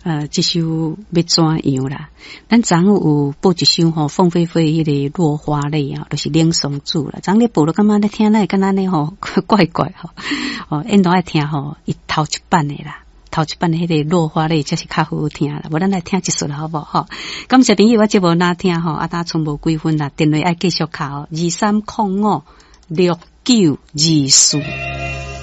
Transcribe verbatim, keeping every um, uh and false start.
呃，这首要怎样啦？咱昨有播一首吼，凤飞飞迄个落花泪啊，就是冷松子啦。昨日播了，感觉咧听咧，敢若呢吼怪怪吼。哦，因都爱听吼，伊头一版的啦，头一版的迄个落花泪，才是较好听啦。无咱来听一首啦，好无吼？感谢朋友，我节目哪听吼，啊，呾剩无几分啦，电话爱继续敲二三零五六九二四。